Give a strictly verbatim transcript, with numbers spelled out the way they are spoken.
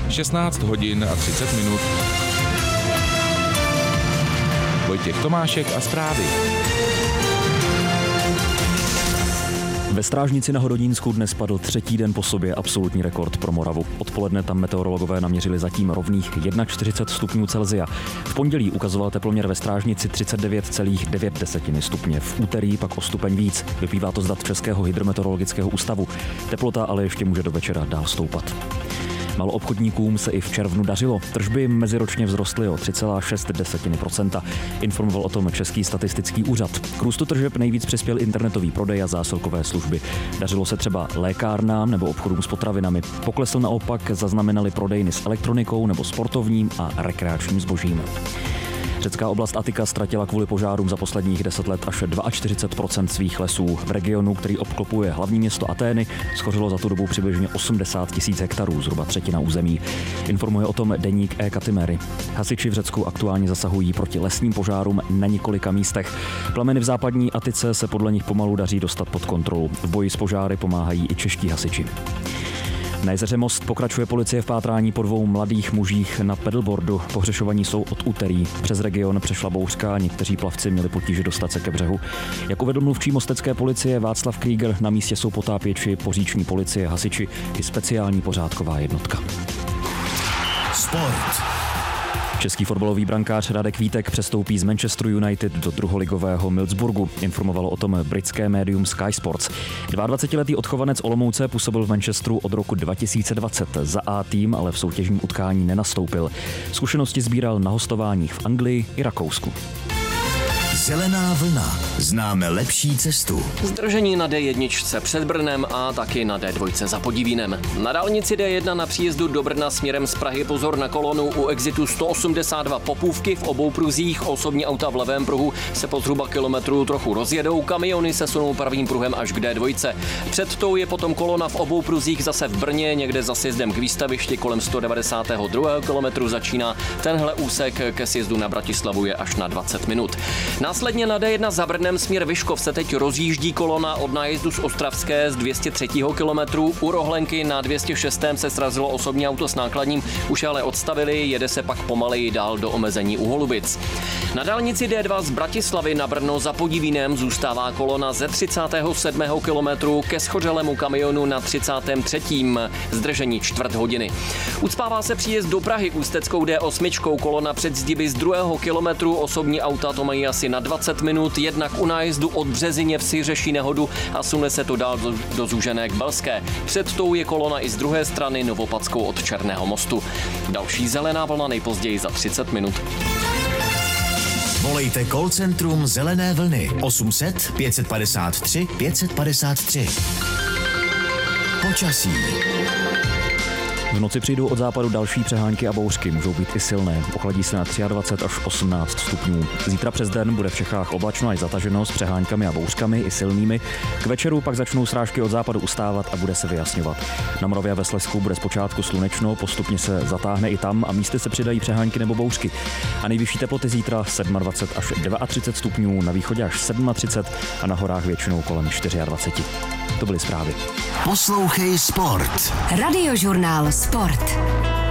šestnáct hodin a třicet minut. Vojtěch Tomášek a zprávy. Ve Strážnici na Hodonínsku dnes padl třetí den po sobě absolutní rekord pro Moravu. Odpoledne tam meteorologové naměřili zatím rovných čtyřicet jedna stupňů Celsia. V pondělí ukazoval teploměr ve Strážnici třicet devět celá devět stupně. V úterý pak o stupeň víc. Vyplývá to z dat Českého hydrometeorologického ústavu. Teplota ale ještě může do večera dál stoupat. Maloobchodníkům se i v červnu dařilo. Tržby meziročně vzrostly o tři celá šest procenta. Informoval o tom Český statistický úřad. K růstu tržeb nejvíc přispěl internetový prodej a zásilkové služby. Dařilo se třeba lékárnám nebo obchodům s potravinami. Poklesl naopak zaznamenali prodejny s elektronikou nebo sportovním a rekreačním zbožím. Řecká oblast Atika ztratila kvůli požárům za posledních deset let až čtyřicet dva procent svých lesů. V regionu, který obklopuje hlavní město Atény, schořilo za tu dobu přibližně osmdesát tisíc hektarů, zhruba třetina území. Informuje o tom deník E-Katimery. Hasiči v Řecku aktuálně zasahují proti lesním požárům na několika místech. Plameny v západní Atice se podle nich pomalu daří dostat pod kontrolu. V boji s požáry pomáhají i čeští hasiči. Na jezeře Most pokračuje policie v pátrání po dvou mladých mužích na pedalboardu. Pohřešovaní jsou od úterý. Přes region přešla bouřka a někteří plavci měli potíže dostat se ke břehu. Jak uvedl mluvčí mostecké policie Václav Krieger, na místě jsou potápěči, poříční policie, hasiči i speciální pořádková jednotka. Sport. Český fotbalový brankář Radek Vítek přestoupí z Manchesteru United do druholigového Millsburgu. Informovalo o tom britské médium Sky Sports. dvacetiletý odchovanec Olomouce působil v Manchesteru od roku dva tisíce dvacet. Za A tým ale v soutěžním utkání nenastoupil. Zkušenosti sbíral na hostováních v Anglii i Rakousku. Zelená vlna. Známe lepší cestu. Zdržení na D jedna před Brnem a taky na D dva za Podivínem. Na dálnici D jedna na příjezdu do Brna směrem z Prahy pozor na kolonu u exitu sto osmdesát dva Popůvky v obou pruzích. Osobní auta v levém pruhu se po zhruba kilometru trochu rozjedou, kamiony se sunou pravým pruhem až k D dva. Před tou je potom kolona v obou pruzích zase v Brně, někde za sjezdem k výstavišti kolem sto devadesátého druhého kilometru začíná. Tenhle úsek ke sjezdu na Bratislavu je až na dvacet minut. Následně na D jedna za Brnem směr Vyškov se teď rozjíždí kolona od nájezdu z Ostravské z dvě stě třetího kilometru. U Rohlenky na dvě stě šestém se srazilo osobní auto s nákladním, už ale odstavili, jede se pak pomaleji dál do omezení u Holubic. Na dálnici D dva z Bratislavy na Brno za Podivínem zůstává kolona ze třicátého sedmého kilometru ke schořelému kamionu na třicátém třetím zdržení čtvrt hodiny. Ucpává se příjezd do Prahy ústeckou D osm, kolona před zdiby z druhého kilometru, osobní auta to mají asi na dvacet minut, jednak u nájezdu od Březině vsi řeší nehodu a sune se to dál do, do zúžené k Belské. Před tou je kolona i z druhé strany Novopadskou od Černého mostu. Další zelená vlna nejpozději za třicet minut. Volejte call centrum Zelené vlny osm set pět padesát tři pět padesát tři. Počasí. V noci přijdou od západu další přehánky a bouřky, můžou být i silné. Ochladí se na dvacet tři až osmnáct stupňů. Zítra přes den bude v Čechách oblačno až zataženo s přehánkami a bouřkami i silnými. K večeru pak začnou srážky od západu ustávat a bude se vyjasňovat. Na Moravě a ve Slezsku bude zpočátku slunečno, postupně se zatáhne i tam a místy se přidají přehánky nebo bouřky. A nejvyšší teploty zítra dvacet sedm až třicet dva stupňů, na východě až třicet sedm a na horách většinou kolem dvacet čtyři. To byly zprávy. Poslouchej Sport. Radiožurnál Sport.